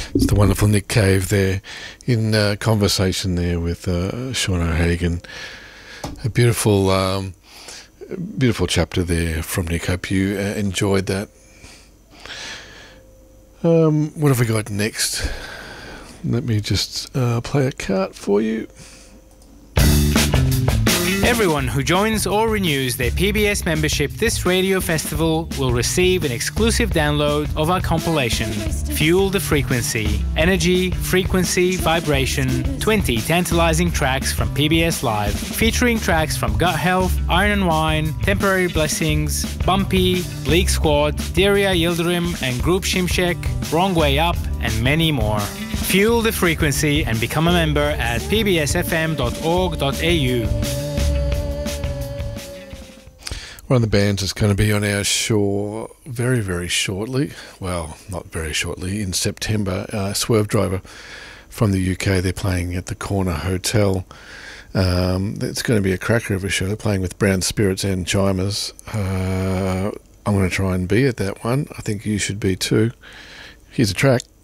It's the wonderful Nick Cave there in conversation there with Sean O'Hagan. A beautiful chapter there from Nick. Hope you enjoyed that. What have we got next? Let me just play a card for you. Everyone who joins or renews their PBS membership this radio festival will receive an exclusive download of our compilation, Fuel the Frequency, Energy, Frequency, Vibration, 20 tantalizing tracks from PBS Live, featuring tracks from Gut Health, Iron and Wine, Temporary Blessings, Bumpy, League Squad, Deria Yildirim and Group Shimshek, Wrong Way Up, and many more. Fuel the Frequency and become a member at pbsfm.org.au. One of the bands that's going to be on our show very, very shortly, well, not very shortly, in September, Swerve Driver from the UK. They're playing at the Corner Hotel. It's going to be a cracker of a show. They're playing with Brown Spirits and Chimers. I'm going to try and be at that one. I think you should be too. Here's a track.